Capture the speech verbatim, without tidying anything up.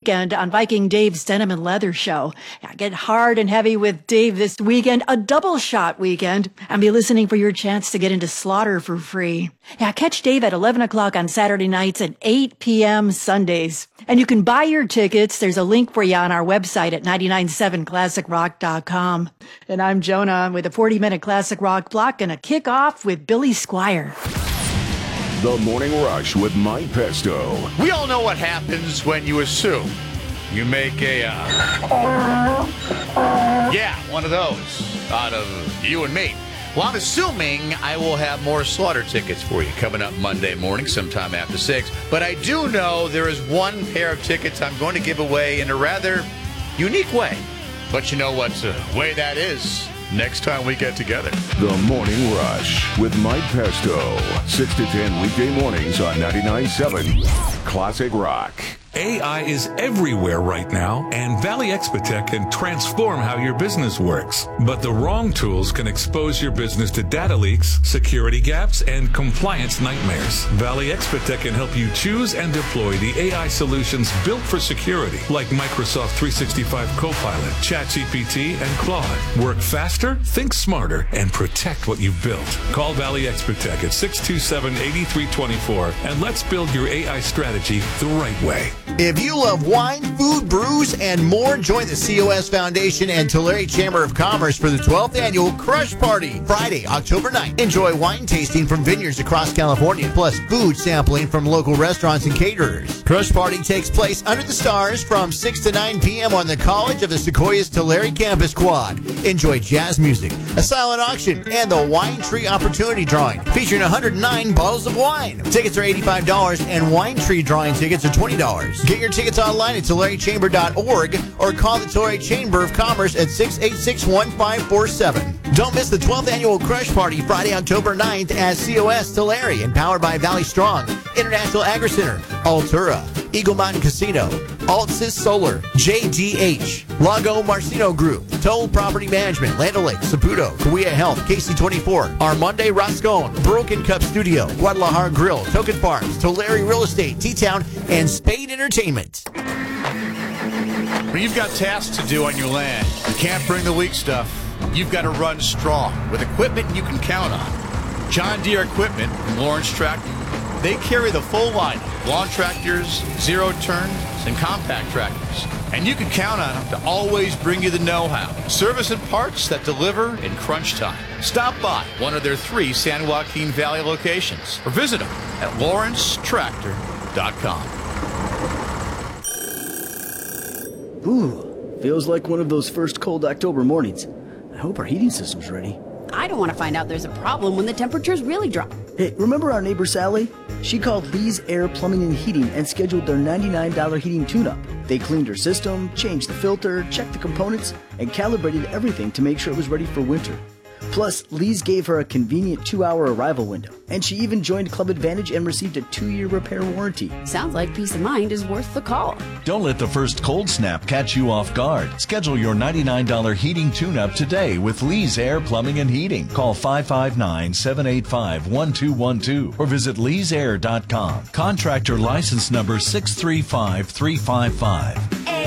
weekend on Viking Dave's Denim and Leather Show. Yeah, get hard and heavy with Dave this weekend, a double shot weekend, and be listening for your chance to get into Slaughter for free. Yeah, catch Dave at eleven o'clock on Saturday nights and eight p.m. Sundays. And you can buy your tickets. There's a link for you on our website at nine nine seven classic rock dot com. And I'm Jonah with a forty-minute classic rock block and a kickoff with Billy Squier. The Morning Rush with Mike Pesto. We all know what happens when you assume. You make a, uh, yeah, one of those out of you and me. Well, I'm assuming I will have more Slaughter tickets for you coming up Monday morning sometime after six. But I do know there is one pair of tickets I'm going to give away in a rather unique way. But you know what uh, way that is next time we get together. The Morning Rush with Mike Pesto. six to ten weekday mornings on ninety-nine point seven Classic Rock. A I is everywhere right now, and Valley Expatech can transform how your business works. But the wrong tools can expose your business to data leaks, security gaps, and compliance nightmares. Valley Expatech can help you choose and deploy the A I solutions built for security, like Microsoft three sixty-five Copilot, ChatGPT, and Claude. Work faster, think smarter, and protect what you've built. Call Valley Expatech at six two seven, eight three two four, and let's build your A I strategy the right way. If you love wine, food, brews, and more, join the C O S Foundation and Tulare Chamber of Commerce for the twelfth Annual Crush Party, Friday, October ninth. Enjoy wine tasting from vineyards across California, plus food sampling from local restaurants and caterers. Crush Party takes place under the stars from six to nine p.m. on the College of the Sequoias Tulare Campus Quad. Enjoy jazz music, a silent auction, and the Wine Tree Opportunity Drawing, featuring one hundred nine bottles of wine. Tickets are eighty-five dollars, and Wine Tree Drawing tickets are twenty dollars. Get your tickets online at tulare chamber dot org or call the Tulare Chamber of Commerce at six eight six, one five four seven. Don't miss the twelfth Annual Crush Party, Friday, October ninth at C O S Tulare, and powered by Valley Strong, International Agri Center, Altura, Eagle Mountain Casino, Altsys Solar, J D H, Lago Marcino Group, Toll Property Management, Land O'Lakes, Saputo, Cahuilla Health, K C twenty-four, Armande Rascon, Broken Cup Studio, Guadalajara Grill, Token Farms, Tulare Real Estate, T-Town, and Spade Entertainment. When you've got tasks to do on your land, you can't bring the weak stuff. You've got to run strong with equipment you can count on. John Deere Equipment from Lawrence Tractor. They carry the full line of lawn tractors, zero-turns, and compact tractors. And you can count on them to always bring you the know-how, service and parts that deliver in crunch time. Stop by one of their three San Joaquin Valley locations or visit them at lawrence tractor dot com. Ooh, feels like one of those first cold October mornings. I hope our heating system's ready. I don't want to find out there's a problem when the temperatures really drop. Hey, remember our neighbor Sally? She called Lee's Air Plumbing and Heating and scheduled their ninety-nine dollars heating tune-up. They cleaned her system, changed the filter, checked the components, and calibrated everything to make sure it was ready for winter. Plus, Lee's gave her a convenient two-hour arrival window, and she even joined Club Advantage and received a two-year repair warranty. Sounds like peace of mind is worth the call. Don't let the first cold snap catch you off guard. Schedule your ninety-nine dollars heating tune-up today with Lee's Air Plumbing and Heating. Call five five nine, seven eight five, one two one two or visit lees air dot com. Contractor license number six three five three five five.